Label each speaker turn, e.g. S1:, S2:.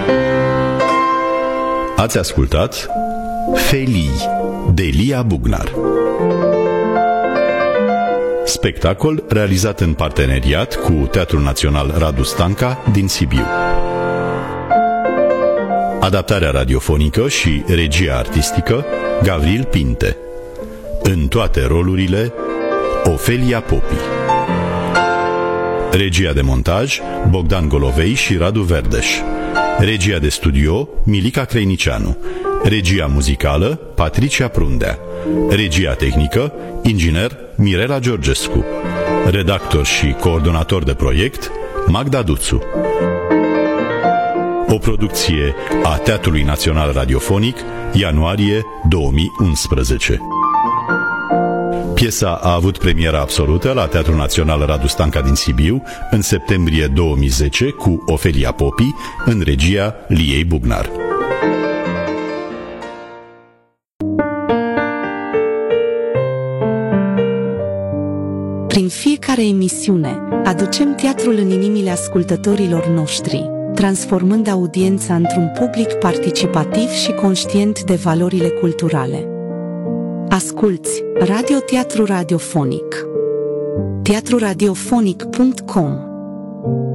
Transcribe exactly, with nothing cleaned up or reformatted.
S1: Ați ascultat Felii de Lia Bugnar, spectacol realizat în parteneriat cu Teatrul Național Radu Stanca din Sibiu. Adaptarea radiofonică și regia artistică Gavril Pinte. În toate rolurile Ofelia Popi. Regia de montaj Bogdan Golovei și Radu Verdeș. Regia de studio Milica Creinicianu. Regia muzicală Patricia Prundea. Regia tehnică inginer Mirela Georgescu. Redactor și coordonator de proiect Magda Duțu. O producție a Teatrului Național Radiofonic, ianuarie două mii unsprezece. Piesa a avut premiera absolută la Teatrul Național Radu Stanca din Sibiu în septembrie două mii zece cu Ofelia Popi în regia Liei Bugnar.
S2: Prin fiecare emisiune, aducem teatrul în inimile ascultătorilor noștri, transformând audiența într-un public participativ și conștient de valorile culturale. Asculți Radio Teatru Radiofonic. teatru radiofonic punct com